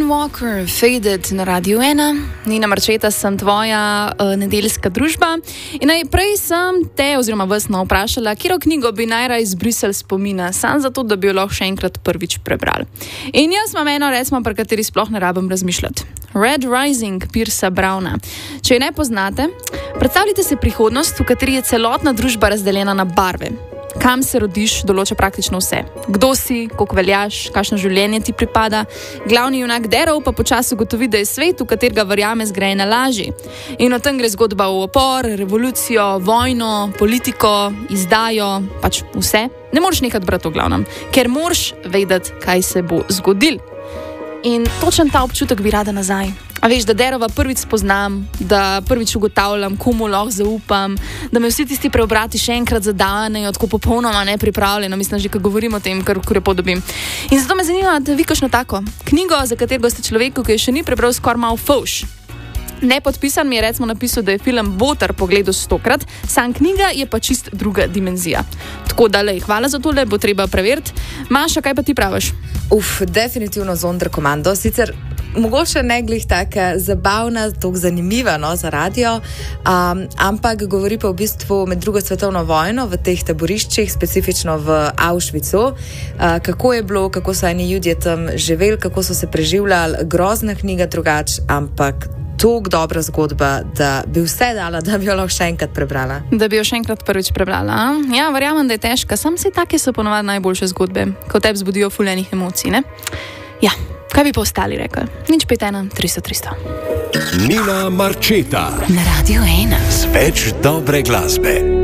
Alan Walker, Faded na Radiu 1. Nina Marčeta, sem tvoja nedeljska družba. In najprej sem te, oziroma vas vprašala, katero knjigo bi najraje izbrisali spomina, samo zato, da bi jo lahko še enkrat prvič prebrali. In jaz imam eno, recimo, pri kateri sploh ne rabim razmišljati. Red Rising Piercea Browna. Če jo ne poznate, predstavljajte si prihodnost, v kateri je celotna družba razdeljena na barve. Kam se rodiš, določa praktično vse. Kdo si, koliko veljaš, kakšno življenje ti pripada. Glavni junak Darrow pa počasi ugotovi, da je svet, v katerega verjame, zgrajen na laži. In o tem gre zgodba o upor, revolucijo, vojno, politiko, izdajo, pač vse. Ne moreš nekaj brati v glavnem, ker moraš vedeti, kaj se bo zgodil. In točen ta občutek bi rada nazaj. A veš, da Darrowa prvič spoznam, da prvič ugotavljam, komu lahko zaupam, da me vsi tisti preobrati še enkrat zadanejo, tako popolnoma nepripravljeno, mislim, že ko govorim o tem, kar dobim. In zato me zanima, da vi kakšno tako knjigo, za katero ste človeku, ki je še ni prebral, skoraj malo fauš. Nepodpisan mi je recimo napisal, da je film Boter pogledal 100-krat, sam knjiga je pa čist druga dimenzija. Tako da, hvala za tole, bo treba preveriti. Maša, kaj pa ti praviš? Definitivno Sonderkommando, sicer mogoče ne glih taka zabavna, tako zanimiva, no, za radio, ampak govori pa v bistvu med drugo svetovno vojno v teh taboriščih, specifično v Auschwitzu, kako je bilo, kako so eni ljudje tam živeli, kako so se preživljali, grozna knjiga drugač, ampak toliko dobra zgodba, da bi vse dala, da bi jo lahko še enkrat prebrala. Da bi jo še enkrat prvič prebrala. Ja, verjamem, da je težka, sam si take so ponovadi najboljše zgodbe, ko tebi zbudijo fuljenih emocij, ne? Ja, kaj bi pa ostali rekli? Nič 5-1, 300. Nina Marčeta na Radiu 1 z več dobre glasbe.